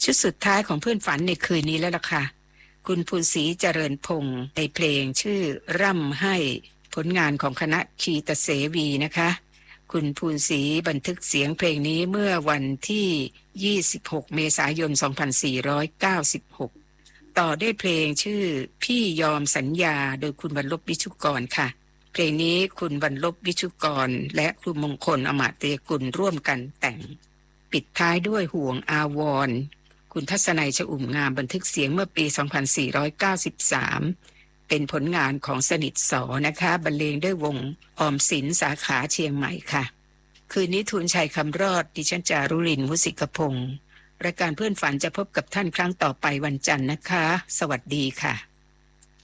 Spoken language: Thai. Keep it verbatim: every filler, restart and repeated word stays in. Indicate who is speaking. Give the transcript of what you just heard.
Speaker 1: ชุดสุดท้ายของเพื่อนฝันในคืนนี้แล้วล่ะค่ะคุณภูนศรีเจริญพงษ์ในเพลงชื่อร่ำให้ผลงานของคณะคีตเสวีนะคะคุณภูนศรีบันทึกเสียงเพลงนี้เมื่อวันที่ยี่สิบหกเมษายนสองพันสี่ร้อยเก้าสิบหกต่อได้เพลงชื่อพี่ยอมสัญญาโดยคุณวรรลบวิชุกรค่ะเพลงนี้คุณวรรลบวิชุกรและครูมงคลอมาตยกุลร่วมกันแต่งปิดท้ายด้วยห่วงอาวรณ์คุณทัศนัย ชอุ่มงามบันทึกเสียงเมื่อปีสองพันสี่ร้อยเก้าสิบสามเป็นผลงานของสนิทสอนะคะบรรเลงด้วยวงออมสินสาขาเชียงใหม่ค่ะคืนนี้ทูลชัยคำรอดดิฉันจารุรินทร์มุสิกพงศ์รายการเพื่อนฝันจะพบกับท่านครั้งต่อไปวันจันทร์นะคะสวัสดีค่ะ